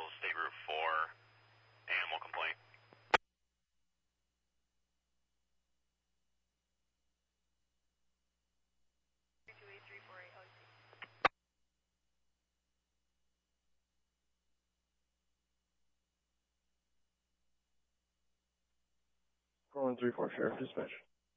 State Route 4, animal complaint. Four 134 Sheriff Dispatch.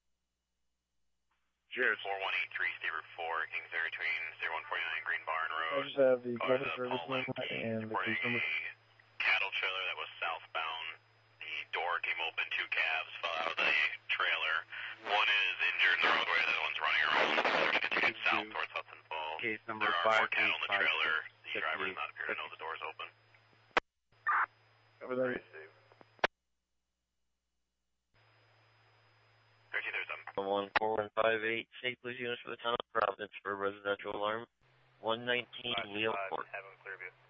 Cheers. 4183 State Route 4, Kings Area Train 0149 Green Barn Road. I just have the Golden Service number and the case number. Cattle trailer that was southbound. The door came open, 2 calves fell out of the trailer. One is injured in the roadway, the other one's running around. They're continuing south towards Hudson Falls. Case number there are more cattle in the trailer. The driver does not appear to know the door is open. Over there. 14158, state police units for the town of Providence for a residential alarm. 119 Leo Court. Have him clear view.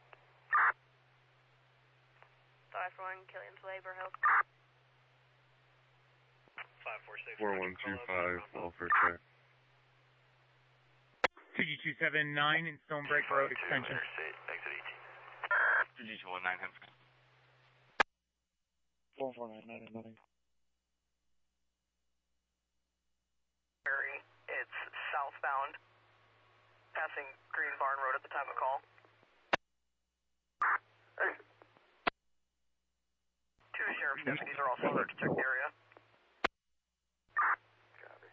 541 Killian's Way, Hill. 546. 4125, welfare check. 2G279 in Stonebreak Road extension. Exit 18. 2G219 Hempstead. 4499 nothing. It's southbound, passing Green Barn Road at the time of call. Two sheriff's deputies are also there to check the area. Copy.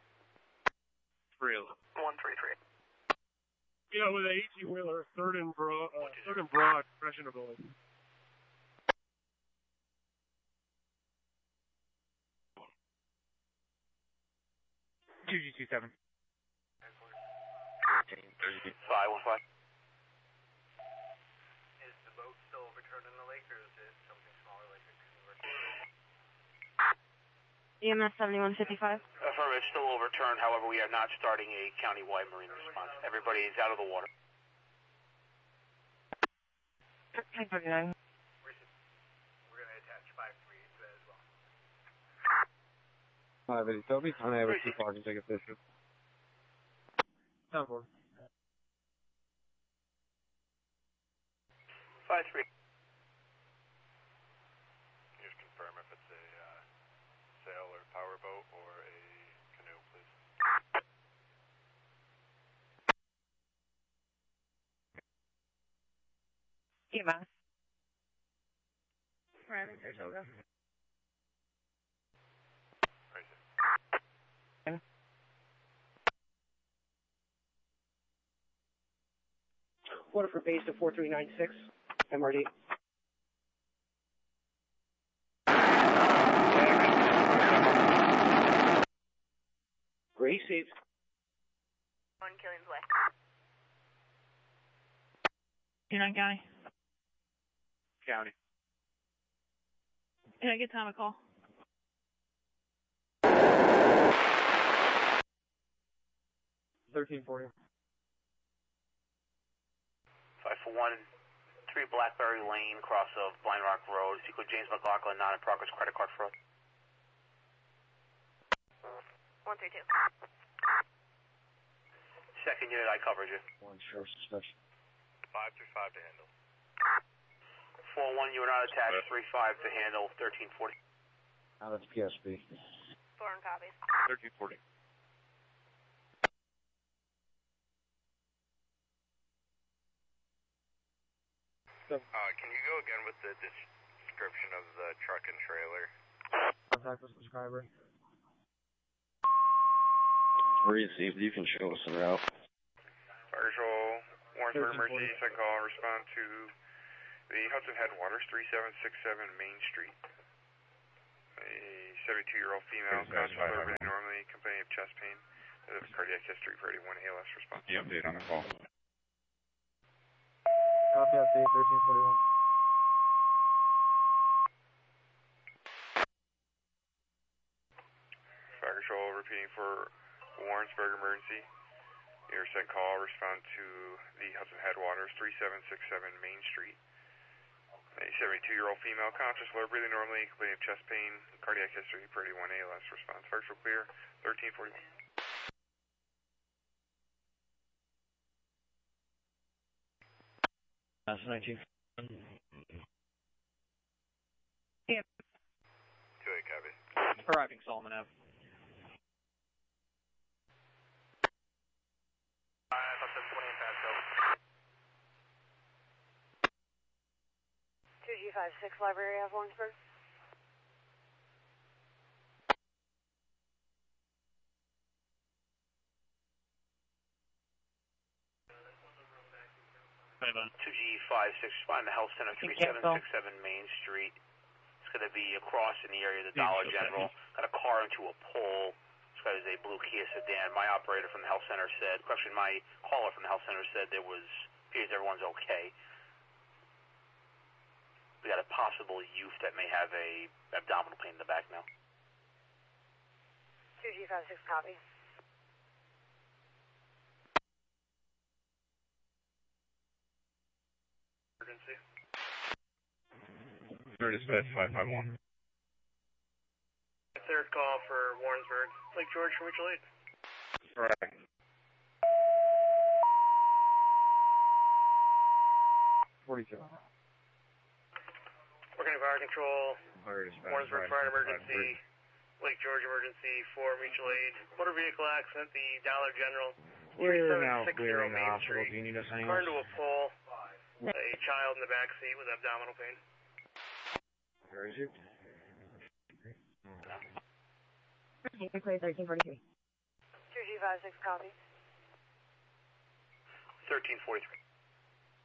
133. Yeah, with an 18-wheeler, third and broad, crashing a building. Two G27. 515. Is the boat still overturned in the lake, or is it something smaller like a EMS 7155. Affirmative, it's still overturned. However, we are not starting a county-wide marine response. Everybody is out of the water. 1339. We're going to attach 5-3 to that as well. 580. Toby, I have a 2 parking ticket issue. Sound board. 5-3. Just confirm if it's a sail or powerboat or a canoe, please. EMS. Right, there's Olga. Order for base to 4396, MRD. Gray saved. On Killian's Way. 29 County. County. Can I get time to call? 1340. 541, 3 Blackberry Lane, cross of Blind Rock Road. Sequel James McLaughlin, not in progress, credit card fraud. 132. Second unit, I covered you. 1 Sheriff's Dispatch. 535 to handle. 41, you are not attached. 35 to handle. 1340. Now that's PSB. 4 on copies. 1340. Can you go again with the description of the truck and trailer? Contact the subscriber. Received, you can show us the route. Fire Patrol, Warrensburg Emergency, second call, respond to the Hudson Headwaters, 3767 Main Street. A 72-year-old female, conscious urban, normally complaining of chest pain. There's a cardiac history for 81 ALS response. The update on the call. Copy update 1341. Fire Control repeating for Warrensburg Emergency. Your second call, respond to the Hudson Headwaters, 3767 Main Street. A 72-year-old female, conscious, low breathing normally, complaining of chest pain, cardiac history, per 81 ALS response. Fire Control clear, 1341. That's 19. Yeah. 2-8, copy. Arriving Solomon Ave. Up to 20 and Pasco. 2G56 Library of Warrensburg. Right on. 2G56, find the health center, 3767 Main Street. It's going to be across in the area of the Dollar General. Got a car into a pole. This guy is a blue Kia sedan. My operator from the health center said, my caller from the health center said appears everyone's okay. We got a possible youth that may have a abdominal pain in the back now. 2G56 copy. Emergency. Third dispatch 551. Third call for Warrensburg. Lake George for mutual aid. Correct. Working fire control. Warrensburg fire emergency. Lake George emergency for mutual aid. Motor vehicle accident, the Dollar General. We're now 3760 clearing the Main hospital. Street. Do you need us Car anywhere? into a pole. A child in the back seat with abdominal pain. Where is it? 2G56 copy. 1343.